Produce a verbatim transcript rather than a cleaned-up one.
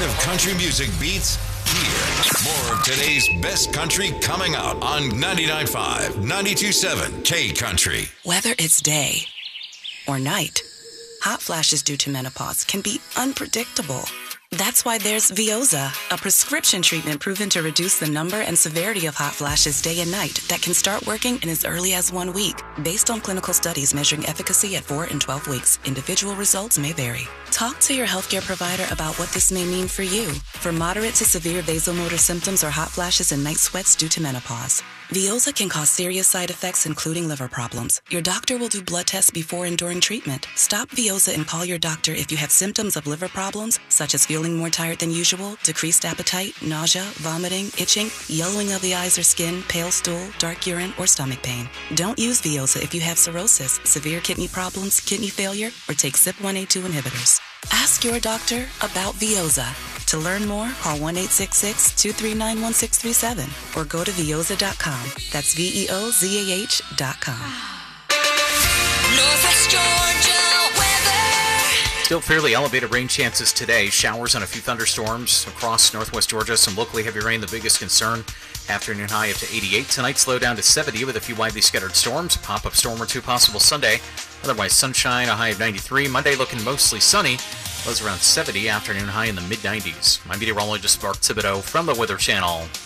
of country music beats here. More of today's best country coming up on ninety-nine point five, ninety-two point seven K Country. Whether it's day or night, hot flashes due to menopause can be unpredictable. That's why there's Veoza, a prescription treatment proven to reduce the number and severity of hot flashes day and night that can start working in as early as one week. Based on clinical studies measuring efficacy at four and twelve weeks, individual results may vary. Talk to your healthcare provider about what this may mean for you. For moderate to severe vasomotor symptoms or hot flashes and night sweats due to menopause, Veoza can cause serious side effects, including liver problems. Your doctor will do blood tests before and during treatment. Stop Veoza and call your doctor if you have symptoms of liver problems, such as feeling more tired than usual, decreased appetite, nausea, vomiting, itching, yellowing of the eyes or skin, pale stool, dark urine, or stomach pain. Don't use Veoza if you have cirrhosis, severe kidney problems, kidney failure, or take C Y P one A two inhibitors. Ask your doctor about Veoza. To learn more, call one eight six six, two three nine, one six three seven or go to veoza dot com. That's V E O Z A H dot com. Northwest Georgia weather. Still fairly elevated rain chances today. Showers and a few thunderstorms across northwest Georgia. Some locally heavy rain, the biggest concern. Afternoon high up to eighty-eight. Tonight slow down to seventy with a few widely scattered storms. Pop-up storm or two possible Sunday. Otherwise sunshine, a high of ninety-three. Monday looking mostly sunny. Lows around seventy. Afternoon high in the mid nineties. I'm meteorologist Mark Thibodeau from the Weather Channel.